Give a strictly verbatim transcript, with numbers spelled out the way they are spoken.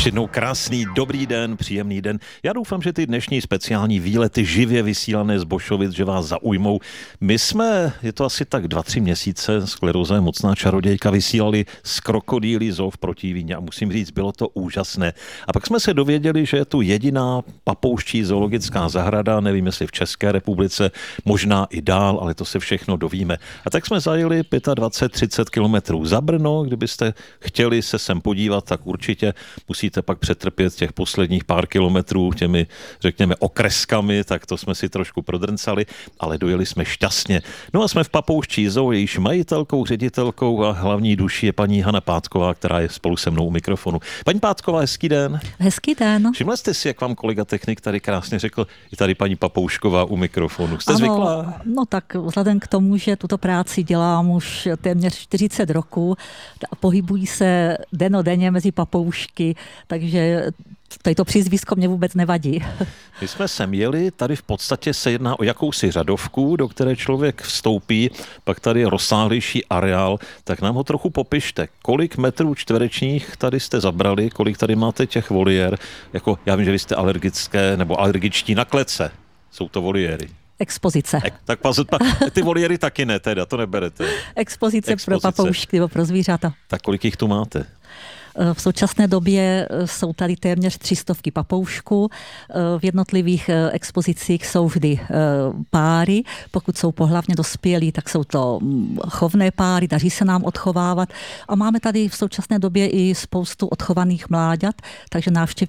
Ještě jednou krásný, dobrý den, příjemný den. Já doufám, že ty dnešní speciální výlety živě vysílané z Bošovic, že vás zaujmou. My jsme, je to asi tak dva, tři měsíce, Skleróza mocná čarodějka, vysílali z Krokodýlí zoo v Protivíně a musím říct, bylo to úžasné. A pak jsme se dověděli, že je tu jediná papouščí zoologická zahrada, nevím, jestli v České republice, možná i dál, ale to se všechno dovíme. A tak jsme zajeli dvacet pět třicet kilometrů za Brno, kdybyste chtěli se sem podívat, tak určitě musíte pak přetrpět těch posledních pár kilometrů těmi, řekněme, okreskami, tak to jsme si trošku prodrncali, ale dojeli jsme šťastně. No a jsme v papouščí zoo, jejíž majitelkou, ředitelkou a hlavní duší je paní Hana Pátková, která je spolu se mnou u mikrofonu. Paní Pátková, hezký den. Hezký den. Všimla jste si, jak vám kolega technik tady krásně řekl, je tady paní Papoušková u mikrofonu. Jste ano, zvyklá? No tak vzhledem k tomu, že tuto práci dělám už téměř čtyřicet roků a pohybují se denodenně mezi papoušky, takže tady to přízvisko mě vůbec nevadí. My jsme sem jeli, tady v podstatě se jedná o jakousi řadovku, do které člověk vstoupí, pak tady je rozsáhlejší areál, tak nám ho trochu popište. Kolik metrů čtverečních tady jste zabrali, kolik tady máte těch voliér? Jako, já vím, že vy jste alergické nebo alergičtí na klece. Jsou to voliéry. Expozice. Ek, tak pazit, ty voliéry taky ne, teda, to neberete. Expozice, Expozice pro papoušky nebo pro zvířata. Tak kolik jich tu máte? V současné době jsou tady téměř tři stovky papoušků. V jednotlivých expozicích jsou vždy páry. Pokud jsou pohlavně dospělí, tak jsou to chovné páry, daří se nám odchovávat. A máme tady v současné době i spoustu odchovaných mláďat, takže návštěv